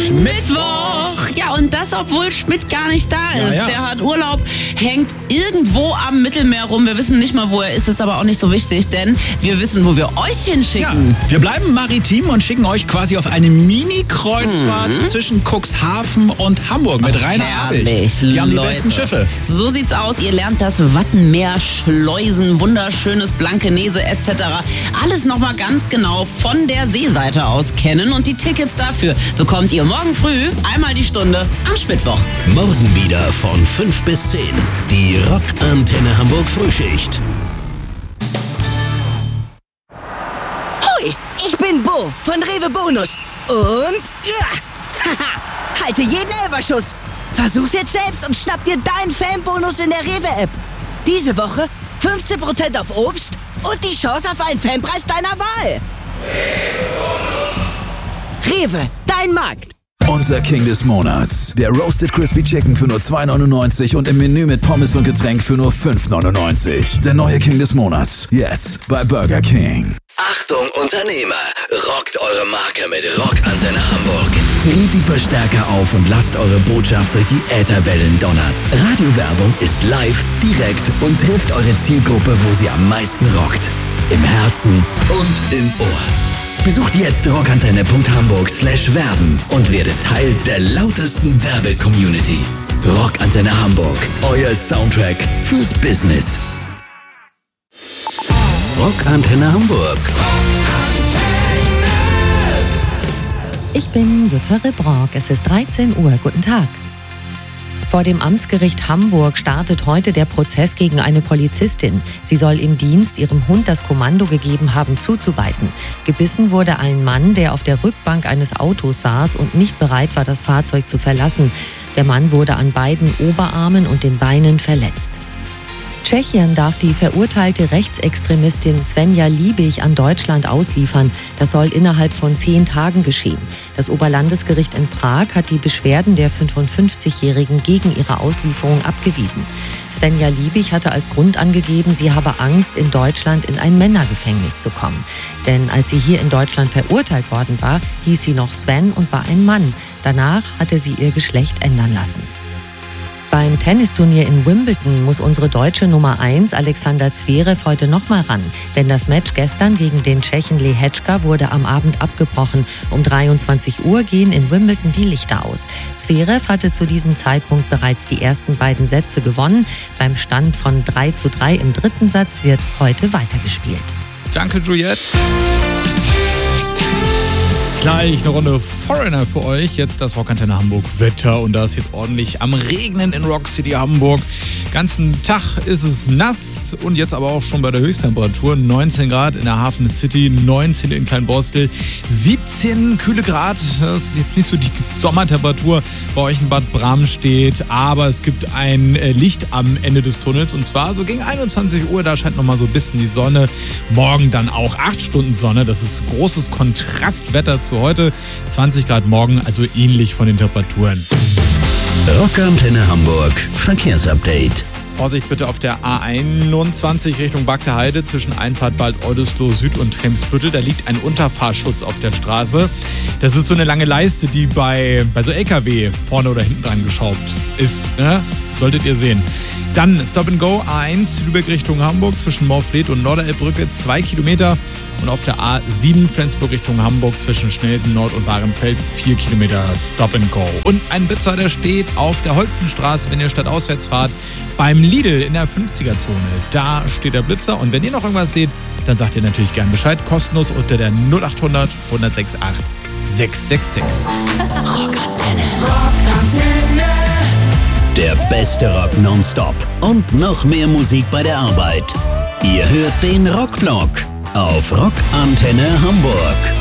Mittwoch. Ja, und das, obwohl Schmidt gar nicht da ist. Ja. Der hat Urlaub, hängt irgendwo am Mittelmeer rum. Wir wissen nicht mal, wo er ist aber auch nicht so wichtig, denn wir wissen, wo wir euch hinschicken. Ja, wir bleiben maritim und schicken euch quasi auf eine Mini-Kreuzfahrt zwischen Cuxhaven und Hamburg mit Rainer Abich. Herrlich, Die haben die Leute. besten Schiffe. So sieht's aus. Ihr lernt das Wattenmeer, Schleusen, wunderschönes Blankenese etc. Alles nochmal ganz genau von der Seeseite aus kennen. Und die Tickets dafür bekommt ihr morgen früh einmal die Stunde am Mittwoch. Morgen wieder von 5 bis 10. Die Rockantenne Hamburg Frühschicht. Hoi, ich bin Bo von Rewe Bonus. Und ja, halte jeden Elferschuss. Versuch's jetzt selbst und schnapp dir deinen Fanbonus in der Rewe-App. Diese Woche 15% auf Obst und die Chance auf einen Fanpreis deiner Wahl. Rewe, dein Markt. Unser King des Monats. Der Roasted Crispy Chicken für nur 2,99 und im Menü mit Pommes und Getränk für nur 5,99. Der neue King des Monats. Jetzt bei Burger King. Achtung Unternehmer, rockt eure Marke mit Rockantenne Hamburg. Dreht die Verstärker auf und lasst eure Botschaft durch die Ätherwellen donnern. Radiowerbung ist live, direkt und trifft eure Zielgruppe, wo sie am meisten rockt. Im Herzen und im Ohr. Besucht jetzt rockantenne.hamburg/werben und werdet Teil der lautesten Werbe-Community. Rockantenne Hamburg, euer Soundtrack fürs Business. Rockantenne Hamburg. Ich bin Jutta Rebrock. Es ist 13 Uhr. Guten Tag. Vor dem Amtsgericht Hamburg startet heute der Prozess gegen eine Polizistin. Sie soll im Dienst ihrem Hund das Kommando gegeben haben, zuzubeißen. Gebissen wurde ein Mann, der auf der Rückbank eines Autos saß und nicht bereit war, das Fahrzeug zu verlassen. Der Mann wurde an beiden Oberarmen und den Beinen verletzt. Tschechien darf die verurteilte Rechtsextremistin Svenja Liebig an Deutschland ausliefern. Das soll innerhalb von 10 Tagen geschehen. Das Oberlandesgericht in Prag hat die Beschwerden der 55-Jährigen gegen ihre Auslieferung abgewiesen. Svenja Liebig hatte als Grund angegeben, sie habe Angst, in Deutschland in ein Männergefängnis zu kommen. Denn als sie hier in Deutschland verurteilt worden war, hieß sie noch Sven und war ein Mann. Danach hatte sie ihr Geschlecht ändern lassen. Beim Tennisturnier in Wimbledon muss unsere deutsche Nummer 1 Alexander Zverev heute nochmal ran. Denn das Match gestern gegen den Tschechen Lehečka wurde am Abend abgebrochen. Um 23 Uhr gehen in Wimbledon die Lichter aus. Zverev hatte zu diesem Zeitpunkt bereits die ersten beiden Sätze gewonnen. Beim Stand von 3:3 im dritten Satz wird heute weitergespielt. Danke, Juliette. Gleich eine Runde Foreigner für euch. Jetzt das Rockantenne Hamburg Wetter. Und da ist jetzt ordentlich am Regnen in Rock City Hamburg. Ganzen Tag ist es nass und jetzt aber auch schon bei der Höchsttemperatur. 19 Grad in der Hafen City, 19 in Kleinborstel, 17 kühle Grad. Das ist jetzt nicht so die Sommertemperatur bei euch in Bad Bramstedt. Aber es gibt ein Licht am Ende des Tunnels. Und zwar so gegen 21 Uhr, da scheint nochmal so ein bisschen die Sonne. Morgen dann auch 8 Stunden Sonne. Das ist großes Kontrastwetter zu heute. 20 Grad morgen, also ähnlich von den Temperaturen. Rockantenne Hamburg Verkehrsupdate. Vorsicht bitte auf der A21 Richtung Bagder Heide zwischen Einfahrt Bad Oldesloe Süd und Tremsbüttel. Da liegt ein Unterfahrschutz auf der Straße. Das ist so eine lange Leiste, die bei so LKW vorne oder hinten dran geschraubt ist. Ne? Solltet ihr sehen. Dann Stop and Go A1 Lübeck Richtung Hamburg zwischen Morfleet und Norderelbbrücke 2 Kilometer. Und auf der A7 Flensburg Richtung Hamburg zwischen Schnelsen Nord und Bahrenfeld 4 Kilometer Stop and Go. Und ein Blitzer, der steht auf der Holzenstraße, wenn ihr stadtauswärts fahrt, beim Lidl in der 50er-Zone. Da steht der Blitzer. Und wenn ihr noch irgendwas seht, dann sagt ihr natürlich gern Bescheid. Kostenlos unter der 0800 168 666. Rockantenne. Der beste Rock nonstop und noch mehr Musik bei der Arbeit. Ihr hört den Rockvlog auf Rockantenne Hamburg.